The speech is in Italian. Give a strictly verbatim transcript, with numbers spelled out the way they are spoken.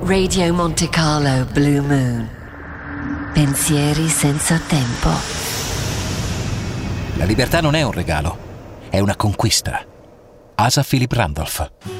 Radio Monte Carlo Blue Moon. Pensieri senza tempo. La libertà non è un regalo, è una conquista. Asa Philip Randolph.